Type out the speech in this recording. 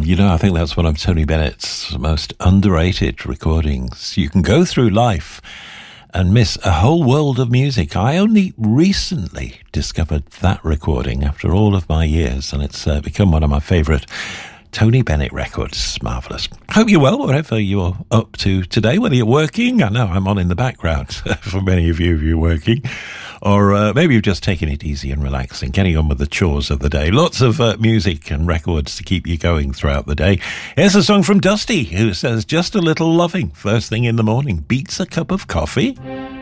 I think that's one of Tony Bennett's most underrated recordings. You can go through life and miss a whole world of music. I only recently discovered that recording after all of my years, and it's become one of my favourite Tony Bennett records. Marvellous. Hope you're well, whatever you're up to today, whether you're working. I know I'm on in the background for many of you if you're working. Or maybe you're just taking it easy and relaxing, getting on with the chores of the day. Lots of music and records to keep you going throughout the day. Here's a song from Dusty, who says, just a little loving first thing in the morning beats a cup of coffee.